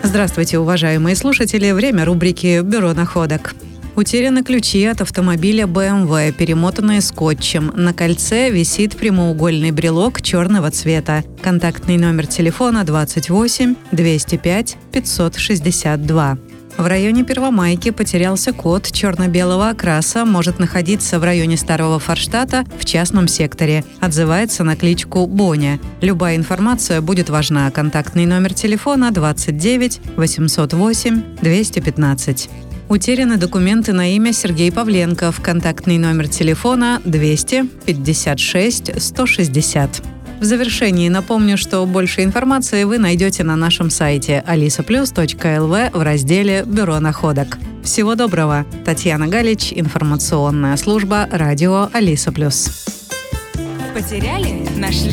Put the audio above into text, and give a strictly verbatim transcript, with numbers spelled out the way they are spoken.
Здравствуйте, уважаемые слушатели. Время рубрики «Бюро находок». Утеряны ключи от автомобиля бэ эм вэ, перемотанные скотчем. На кольце висит прямоугольный брелок черного цвета. Контактный номер телефона двадцать восемь двести пять пятьсот шестьдесят два. В районе Первомайки потерялся кот черно-белого окраса, может находиться в районе Старого Форштата в частном секторе. Отзывается на кличку Боня. Любая информация будет важна. Контактный номер телефона двадцать девять восемьсот восемь двести пятнадцать. Утеряны документы на имя Сергей Павленков. Контактный номер телефона двести пятьдесят шесть сто шестьдесят. В завершении напомню, что больше информации вы найдете на нашем сайте алиса плюс точка эл ви в разделе «Бюро находок». Всего доброго! Татьяна Галич, информационная служба радио Алиса плюс. Потеряли? Нашли?